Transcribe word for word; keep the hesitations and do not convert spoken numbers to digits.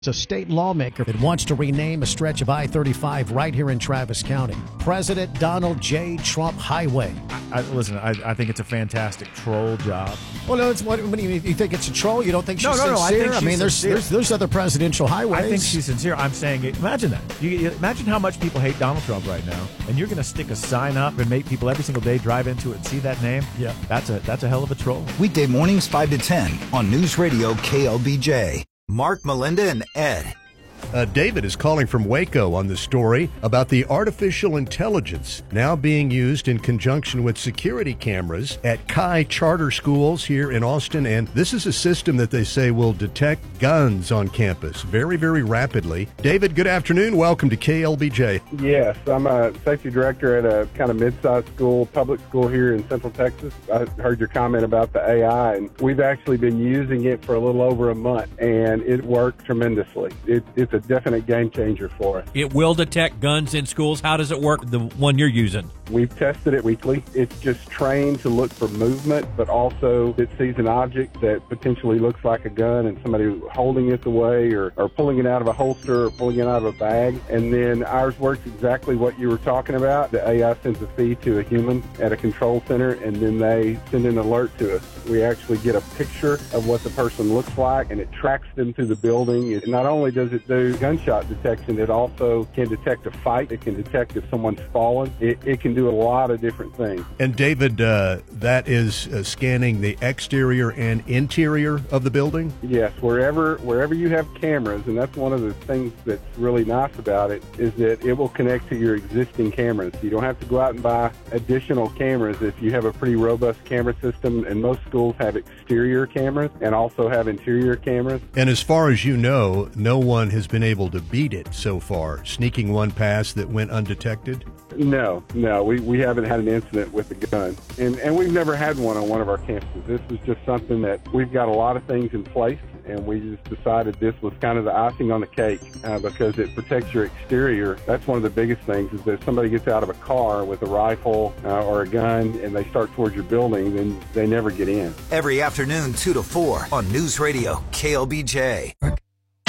It's a state lawmaker that wants to rename a stretch of I thirty-five right here in Travis County. President Donald J. Trump Highway. I, I, listen, I, I think it's a fantastic troll job. Well, no, it's, what, what do you, you think it's a troll? You don't think she's no, no, sincere? no, I, think she's I mean, there's, sincere. there's there's other presidential highways. I think she's sincere. I'm saying, imagine that. You, you, imagine how much people hate Donald Trump right now, and you're going to stick a sign up and make people every single day drive into it and see that name. Yeah, that's a that's a hell of a troll. Weekday mornings five to ten on News Radio K L B J. Mark, Melinda, and Ed. Uh, David is calling from Waco on the story about the artificial intelligence now being used in conjunction with security cameras at Chi charter schools here in Austin. And this is a system that they say will detect guns on campus very, very rapidly. David, good afternoon. Welcome to K L B J. Yes, I'm a safety director at a kind of mid-sized school, public school here in Central Texas. I heard your comment about the A I, and we've actually been using it for a little over a month, and it worked tremendously. It, it's a definite game changer for us. It will detect guns in schools. How does it work, the one you're using? We've tested it weekly. It's just trained to look for movement, but also it sees an object that potentially looks like a gun and somebody holding it away or, or pulling it out of a holster or pulling it out of a bag. And then ours works exactly what you were talking about. The A I sends a feed to a human at a control center, and then they send an alert to us. We actually get a picture of what the person looks like, and it tracks them through the building. It, not only does it do gunshot detection, it also can detect a fight. It can detect if someone's fallen. It, it can do a lot of different things. And David, uh, that is uh, scanning the exterior and interior of the building? Yes, wherever wherever you have cameras, and that's one of the things that's really nice about it, is that it will connect to your existing cameras. You don't have to go out and buy additional cameras if you have a pretty robust camera system, and most schools have exterior cameras and also have interior cameras. And as far as you know, no one has been able to beat it so far, sneaking one past that went undetected? No, no, we, we haven't had an incident with the gun, and, and we've never had one on one of our campuses. This is just something that we've got a lot of things in place, and we just decided this was kind of the icing on the cake uh, because it protects your exterior. That's one of the biggest things, is that if somebody gets out of a car with a rifle uh, or a gun and they start towards your building, then they never get in. Every afternoon, two to four on News Radio K L B J.